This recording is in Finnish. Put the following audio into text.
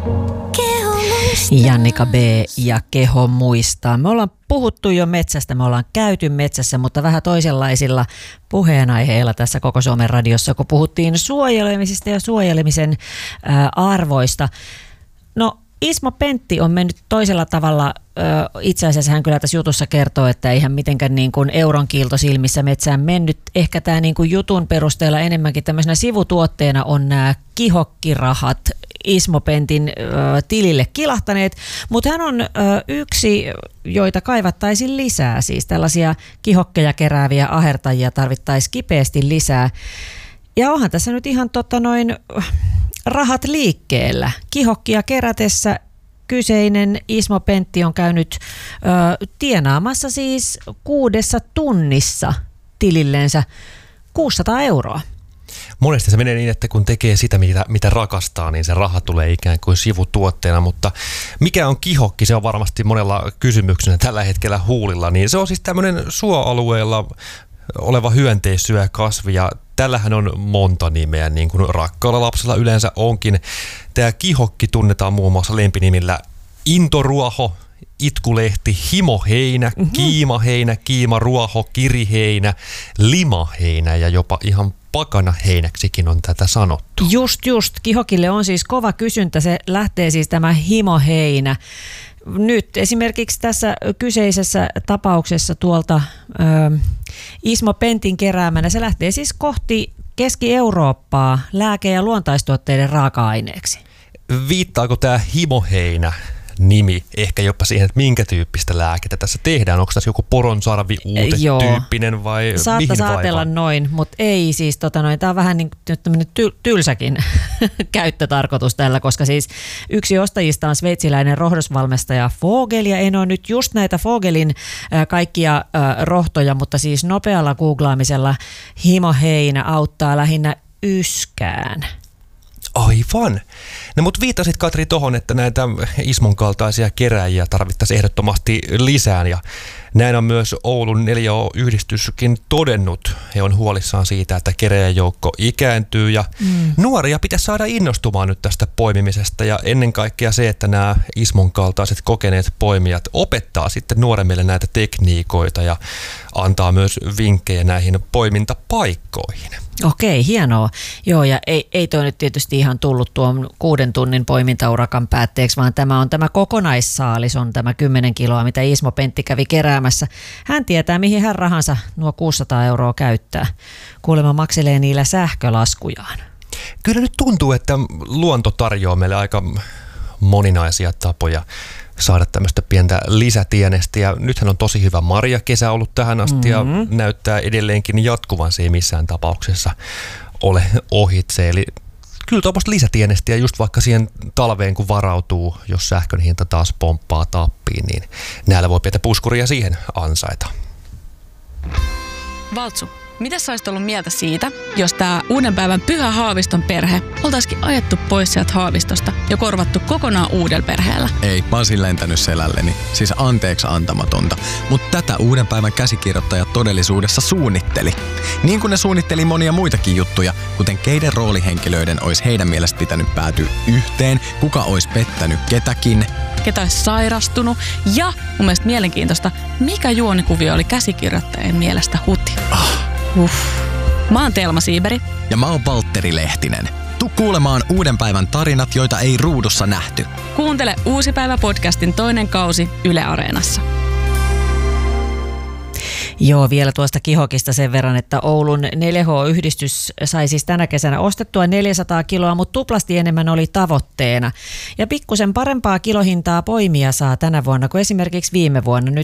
Jannika B. ja Keho muistaa. Me ollaan puhuttu jo metsästä, me ollaan käyty metsässä, mutta vähän toisenlaisilla puheenaiheilla tässä Koko Suomen radiossa, kun puhuttiin suojelemisesta ja suojelemisen arvoista. No, Ismo Pentti on mennyt toisella tavalla. Itse asiassa hän kyllä tässä jutussa kertoo, että eihän mitenkään niin kuin euron kiilto silmissä metsään mennyt. Ehkä tämä niin kuin jutun perusteella enemmänkin tämmöisenä sivutuotteena on nämä kihokkirahat Ismo Pentin tilille kilahtaneet, mutta hän on yksi, joita kaivattaisiin lisää, siis tällaisia kihokkeja kerääviä ahertajia tarvittaisiin kipeästi lisää. Ja onhan tässä nyt ihan rahat liikkeellä. Kihokkia kerätessä kyseinen Ismo Pentti on käynyt tienaamassa siis 6 tunnissa tilillensä 600 euroa. Monesti se menee niin, että kun tekee sitä, mitä rakastaa, niin se raha tulee ikään kuin sivutuotteena, mutta mikä on kihokki? Se on varmasti monella kysymyksenä tällä hetkellä huulilla. Niin se on siis tämmöinen suoalueella oleva hyönteissyökasvi ja tällähän on monta nimeä, niin kuin rakkaalla lapsella yleensä onkin. Tämä kihokki tunnetaan muun muassa lempinimillä intoruoho, itkulehti, himoheinä, kiimaheinä, kiimaruoho, kiriheinä, limaheinä ja jopa ihan pakanaheinäksikin on tätä sanottu. Just. Kihokille on siis kova kysyntä. Se lähtee siis tämä himoheinä. Nyt esimerkiksi tässä kyseisessä tapauksessa tuolta Ismo Pentin keräämänä se lähtee siis kohti Keski-Eurooppaa lääke- ja luontaistuotteiden raaka-aineeksi. Viittaako tämä himoheinä nimi ehkä jopa siihen, että minkä tyyppistä lääkettä tässä tehdään? Onko tässä joku poronsarvi-uute-tyyppinen vai saattaisi ajatella noin, mutta ei siis tämä on vähän niin kuin tylsäkin käyttötarkoitus tällä, koska siis yksi ostajista on sveitsiläinen rohdosvalmistaja Vogel, ja en ole nyt just näitä Vogelin kaikkia rohtoja, mutta siis nopealla googlaamisella himoheinä auttaa lähinnä yskään. Aivan. No mutta viittasit Katri tohon, että näitä Ismon kaltaisia kerääjiä tarvittaisiin ehdottomasti lisää ja näin on myös Oulun 4H-yhdistyskin todennut. He on huolissaan siitä, että kerääjäjoukko ikääntyy ja nuoria pitäisi saada innostumaan nyt tästä poimimisesta ja ennen kaikkea se, että nämä Ismon kaltaiset kokeneet poimijat opettaa sitten nuoremmille näitä tekniikoita ja antaa myös vinkkejä näihin poimintapaikkoihin. Okei, hienoa. Joo, ja ei toi nyt tietysti ihan tullut tuon 6 tunnin poimintaurakan päätteeksi, vaan tämä kokonaissaalis on tämä 10 kiloa, mitä Ismo Pentti kävi keräämässä. Hän tietää, mihin hän rahansa nuo 600 euroa käyttää. Kuulemma makselee niillä sähkölaskujaan. Kyllä nyt tuntuu, että luonto tarjoaa meille aika moninaisia tapoja saada tämmöistä pientä lisätienestiä. Nythän on tosi hyvä marjakesä ollut tähän asti ja näyttää edelleenkin jatkuvan, se ei missään tapauksessa ole ohitse. Eli kyllä tuommoista lisätienestiä just vaikka siihen talveen kun varautuu, jos sähkön hinta taas pomppaa tappiin, niin näillä voi pientä puskuria siihen ansaita. Valtsu, mitä sä olisit ollut mieltä siitä, jos tää uuden päivän Pyhä Haaviston perhe oltaisikin ajettu pois sieltä Haavistosta ja korvattu kokonaan uudella perheellä? Ei, mä olisin lentänyt selälleni. Siis anteeksi antamatonta. Mutta tätä uuden päivän käsikirjoittaja todellisuudessa suunnitteli. Niin kuin ne suunnitteli monia muitakin juttuja, kuten keiden roolihenkilöiden olisi heidän mielestä pitänyt päätyä yhteen, kuka olisi pettänyt ketäkin, ketä olisi sairastunut ja mun mielestä mielenkiintoista, mikä juonikuvio oli käsikirjoittajien mielestä huti. Mä oon Telma Siiberi. Ja mä oon Valtteri Lehtinen. Tuu kuulemaan uuden päivän tarinat, joita ei ruudussa nähty. Kuuntele Uusi päivä -podcastin 2. kausi Yle Areenassa. Joo, vielä tuosta kihokista sen verran, että Oulun 4H-yhdistys sai siis tänä kesänä ostettua 400 kiloa, mutta tuplasti enemmän oli tavoitteena. Ja pikkusen parempaa kilohintaa poimia saa tänä vuonna kuin esimerkiksi viime vuonna. Nyt